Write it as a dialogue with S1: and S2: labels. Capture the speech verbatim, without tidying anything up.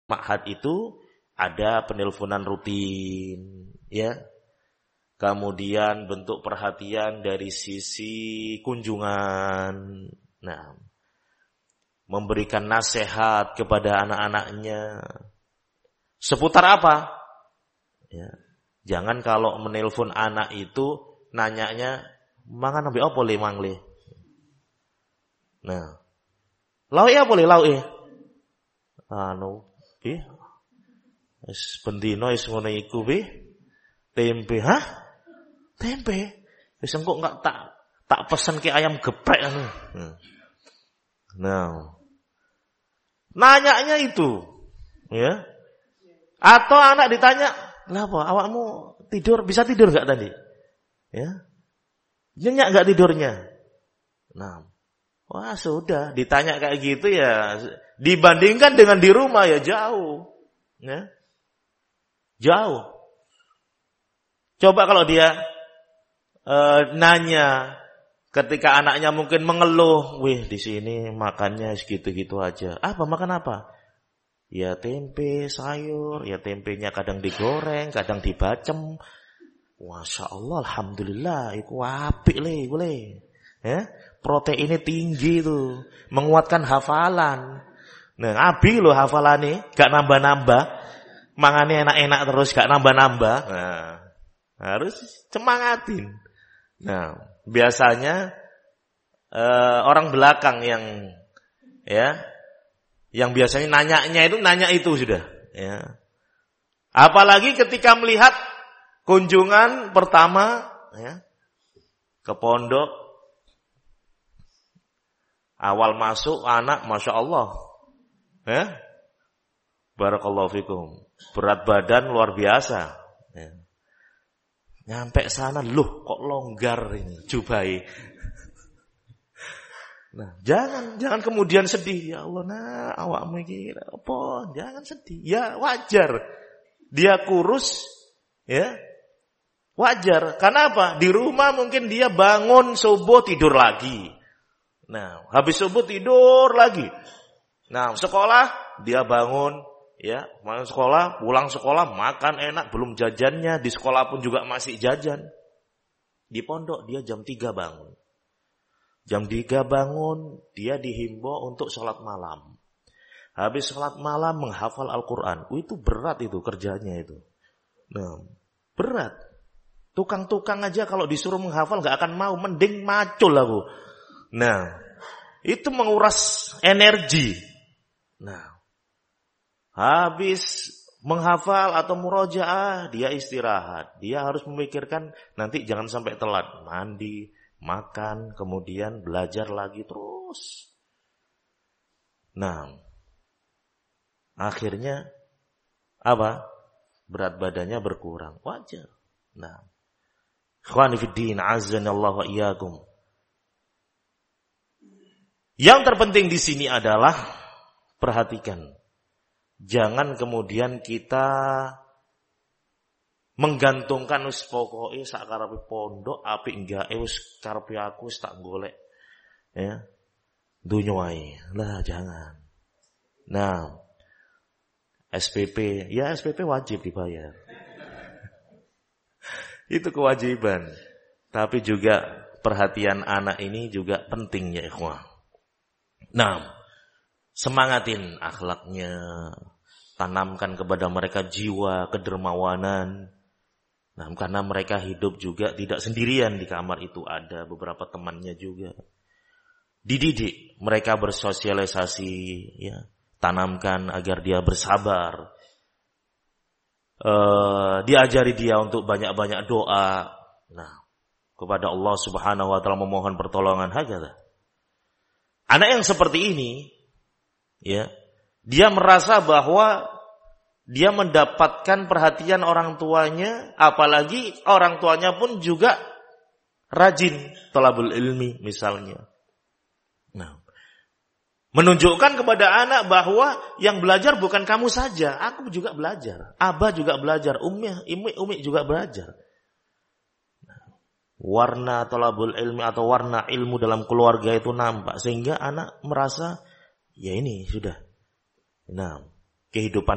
S1: Ma'had itu ada penelponan rutin, ya. Kemudian bentuk perhatian dari sisi kunjungan. Nah, memberikan nasihat kepada anak-anaknya. Seputar apa? Ya. Jangan kalau menelpon anak itu nanyanya, mangan ambil apa le mang le? Nah, lau apa le lau e? Anu, bi, es bendino es ngono iku bi, tempe, hah? Tempe, es engkau nggak tak tak pesen ke ayam geprek anu. Nah, nanyanya itu, ya. Atau anak ditanya, lah apa? Awakmu tidur bisa tidur nggak tadi? Ya, nyenyak nggak tidurnya? Nah, wah sudah ditanya kayak gitu ya. Dibandingkan dengan di rumah ya jauh, ya, jauh. Coba kalau dia e, nanya ketika anaknya mungkin mengeluh, wih di sini makannya segitu-gitu aja. Apa makan apa? Ya tempe, sayur, ya tempenya kadang digoreng, kadang dibacem. Masya Allah, alhamdulillah, iku apik le, boleh. Ya, proteinnya tinggi tuh, menguatkan hafalan. Nah, abi loh hafalannya, gak nambah-nambah, mangannya enak-enak terus, gak nambah-nambah. Nah, harus semangatin. Nah, biasanya eh, orang belakang yang, ya, yang biasanya nanyanya itu nanya itu sudah. Ya. Apalagi ketika melihat kunjungan pertama, ya, ke pondok, awal masuk anak, masya Allah. Ya, barakallahu fikum. Berat badan luar biasa. Ya. Nyampe sana, loh kok longgar ini, jubai. Nah, jangan jangan kemudian sedih. Ya Allah, nah awakmu iki apa? Jangan sedih. Ya wajar. Dia kurus, ya. Wajar. Karena apa? Di rumah mungkin dia bangun subuh tidur lagi. Nah, habis subuh tidur lagi. Nah, sekolah dia bangun, ya, masuk sekolah, pulang sekolah, makan enak, belum jajannya, di sekolah pun juga masih jajan. Di pondok dia jam tiga bangun. Jam tiga bangun, dia dihimbau untuk sholat malam. Habis sholat malam menghafal Al-Quran. Oh, itu berat itu kerjanya itu. Nah, berat. Tukang-tukang aja kalau disuruh menghafal gak akan mau, mending macul aku. Nah, itu menguras energi. Nah, habis menghafal atau murojaah, dia istirahat. Dia harus memikirkan nanti jangan sampai telat. Mandi, makan, kemudian belajar lagi terus. Nah, akhirnya apa? Berat badannya berkurang. Wajar. Nah, ikhwani fiddin, azzanallahu wa iyyakum. Yang terpenting di sini adalah perhatikan. Jangan kemudian kita menggantungkan wis pokoke sak karepe pondok apik enggak wis karepe aku wis tak golek. Ya. Dunya wae. Lah jangan. Nah, S P P, ya S P P wajib dibayar. Itu kewajiban. Tapi juga perhatian anak ini juga penting ya ikhwah. Nah, semangatin akhlaknya, tanamkan kepada mereka jiwa kedermawanan. Nah, karena mereka hidup juga tidak sendirian di kamar itu, ada beberapa temannya juga. Dididik mereka bersosialisasi, ya, tanamkan agar dia bersabar. E, diajari dia untuk banyak-banyak doa. Nah, kepada Allah Subhanahu wa taala memohon pertolongan hakadah. Anak yang seperti ini, ya, dia merasa bahwa dia mendapatkan perhatian orang tuanya, apalagi orang tuanya pun juga rajin thalabul ilmi misalnya. Nah, menunjukkan kepada anak bahwa yang belajar bukan kamu saja, aku juga belajar, abah juga belajar, umi, umi, umi juga belajar. Warna thalabul ilmi atau warna ilmu dalam keluarga itu nampak sehingga anak merasa ya ini sudah. Nah, kehidupan